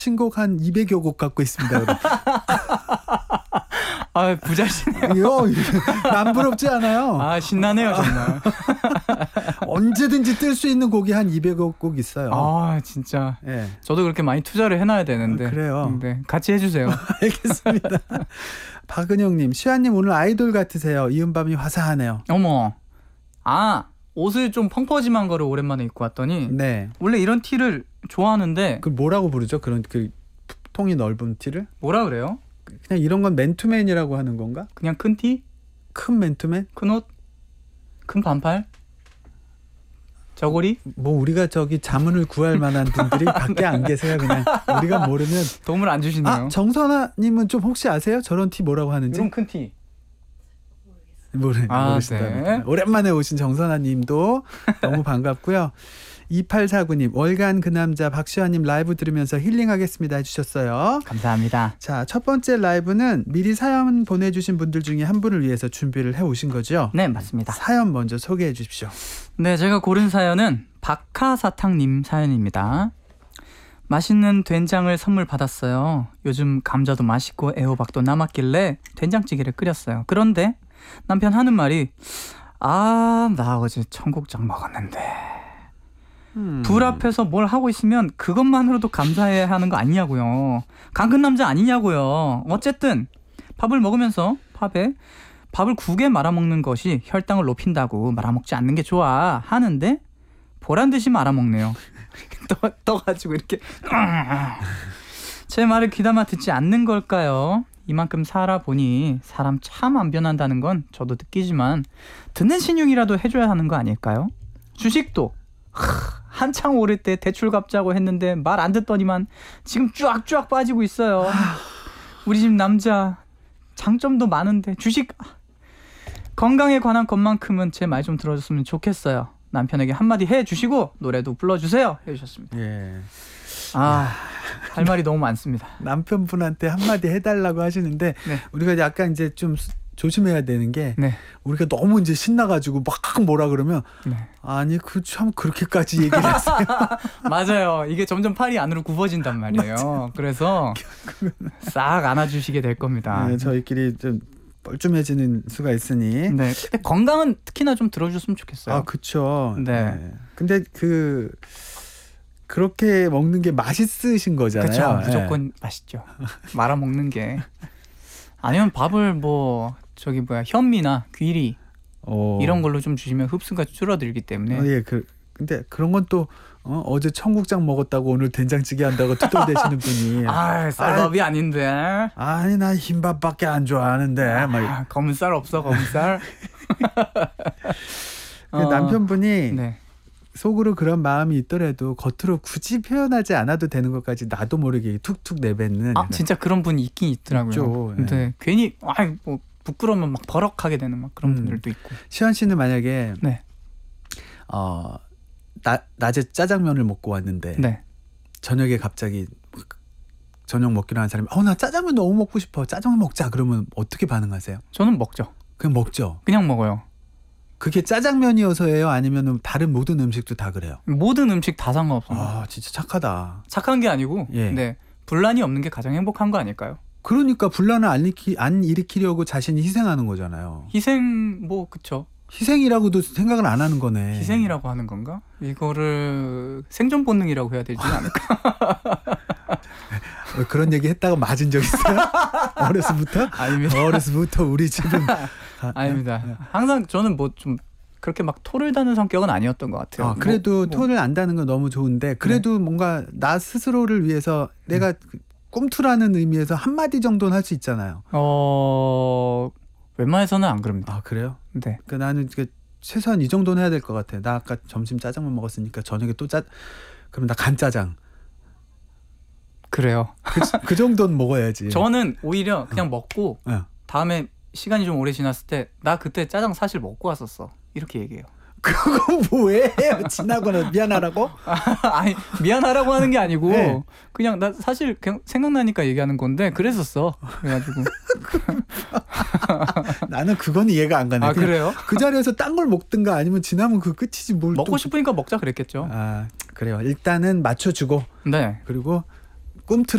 신곡 한 200여 곡 갖고 있습니다. 아, 부자시네요. 남 부럽지 않아요. 아, 신나네요, 정말. 언제든지 뜰 수 있는 곡이 한 200여 곡 있어요. 아, 진짜. 네. 저도 그렇게 많이 투자를 해놔야 되는데. 그래요. 네, 같이 해주세요. 알겠습니다. 박은영님, 시아님 오늘 아이돌 같으세요. 이은밤이 화사하네요. 어머. 아, 옷을 좀 펑퍼짐한 거를 오랜만에 입고 왔더니. 네. 원래 이런 티를 좋아하는데. 그 뭐라고 부르죠? 그런 그 통이 넓은 티를? 뭐라 그래요? 그냥 이런 건 맨투맨이라고 하는 건가? 그냥 큰 티? 큰 맨투맨? 큰 옷? 큰 반팔? 저고리? 뭐 우리가 저기 자문을 구할 만한 분들이 밖에 안 계세요. 그냥 우리가 모르면. 도움을 안 주시네요. 아, 정선아님은 좀 혹시 아세요? 저런 티 뭐라고 하는지? 이런 큰 티. 모르신다. 네. 오랜만에 오신 정선아님도 너무 반갑고요. 2849님, 월간 그 남자 박시환님 라이브 들으면서 힐링하겠습니다 해주셨어요. 감사합니다. 자, 첫 번째 라이브는 미리 사연 보내주신 분들 중에 한 분을 위해서 준비를 해오신 거죠? 네, 맞습니다. 사연 먼저 소개해 주십시오. 네, 제가 고른 사연은 박하사탕님 사연입니다. 맛있는 된장을 선물 받았어요. 요즘 감자도 맛있고 애호박도 남았길래 된장찌개를 끓였어요. 그런데 남편 하는 말이 나 어제 청국장 먹었는데 불 앞에서 뭘 하고 있으면 그것만으로도 감사해야 하는 거 아니냐고요. 강큰 남자 아니냐고요. 어쨌든 밥을 먹으면서 밥을 국에 말아먹는 것이 혈당을 높인다고 말아먹지 않는 게 좋아 하는데 보란듯이 말아먹네요. 떠가지고 이렇게 제 말을 귀담아 듣지 않는 걸까요? 이만큼 살아보니 사람 참 안 변한다는 건 저도 느끼지만 듣는 신용이라도 해줘야 하는 거 아닐까요? 주식도 한창 오를 때 대출 갚자고 했는데 말 안 듣더니만 지금 쫙쫙 빠지고 있어요. 우리 집 남자 장점도 많은데 주식 건강에 관한 것만큼은 제 말 좀 들어줬으면 좋겠어요. 남편에게 한마디 해주시고 노래도 불러주세요 해주셨습니다. 예. 할 말이 너무 많습니다. 남편분한테 한마디 해달라고 하시는데 네. 우리가 약간 이제 좀 조심해야 되는 게 네. 우리가 너무 이제 신나가지고 막 뭐라 그러면 네. 아니 그 참 그렇게까지 얘기를 했어요. 맞아요. 이게 점점 팔이 안으로 굽어진단 말이에요. 그래서 싹 안아주시게 될 겁니다. 네, 저희끼리 좀 뻘쭘해지는 수가 있으니. 네. 근데 건강은 특히나 좀 들어줬으면 좋겠어요. 아, 그렇죠. 네. 근데 그렇게 먹는 게 맛있으신 거잖아요. 그렇죠. 무조건 맛있죠. 말아 먹는 게. 아니면 밥을 현미나 귀리 이런 걸로 좀 주시면 흡수가 줄어들기 때문에. 예, 근데 그런 건 또 어제 청국장 먹었다고 오늘 된장찌개 한다고 투덜대시는 분이 쌀밥이 아닌데. 아니 나 흰밥밖에 안 좋아하는데 검은 쌀 없어 검은 쌀. 남편분이 네. 속으로 그런 마음이 있더라도 겉으로 굳이 표현하지 않아도 되는 것까지 나도 모르게 툭툭 내뱉는. 진짜 그런 분이 있긴 있더라고요. 있죠. 근데 네. 괜히 부끄러우면 막 버럭하게 되는 막 그런 분들도 있고. 시환 씨는 만약에 네. 낮에 짜장면을 먹고 왔는데 네. 저녁에 갑자기 저녁 먹기로 한 사람이 나 짜장면 너무 먹고 싶어. 짜장면 먹자. 그러면 어떻게 반응하세요? 저는 먹죠. 그냥 먹죠. 그냥 먹어요. 그게 짜장면이어서예요? 아니면 다른 모든 음식도 다 그래요? 모든 음식 다 상관없어요. 진짜 착하다. 착한 게 아니고 네, 분란이 없는 게 가장 행복한 거 아닐까요? 그러니까 분란을 안 일으키려고 자신이 희생하는 거잖아요. 희생 그쵸. 희생이라고도 생각을 안 하는 거네. 희생이라고 하는 건가? 이거를 생존 본능이라고 해야 되지 않을까? 그런 얘기 했다가 맞은 적 있어요? 어려서부터? 아닙니다. 어려서부터 우리 집은 아닙니다. 항상 저는 좀 그렇게 막 토를 다는 성격은 아니었던 것 같아요. 그래도 토를 안 다는 건 너무 좋은데 그래도 뭔가 나 스스로를 위해서 내가 꿈틀하는 의미에서 한마디 정도는 할 수 있잖아요. 웬만해서는 안 그럽니다. 그래요? 네. 나는 최소한 이 정도는 해야 될 것 같아. 나 아까 점심 짜장면 먹었으니까 저녁에 그럼 나 간짜장. 그래요. 그 정도는 먹어야지. 저는 오히려 그냥 먹고 다음에 시간이 좀 오래 지났을 때 나 그때 짜장 사실 먹고 왔었어. 이렇게 얘기해요. 그거 뭐예요? 지나거나 미안하라고? 아니 미안하라고 하는 게 아니고 네. 그냥 나 사실 그냥 생각나니까 얘기하는 건데 그랬었어. 그래가지고 나는 그건 이해가 안 가네. 그래요? 그 자리에서 딴 걸 먹든가 아니면 지나면 그 끝이지 뭘. 먹고 싶으니까 먹자 그랬겠죠. 그래요. 일단은 맞춰주고. 네. 그리고 꿈틀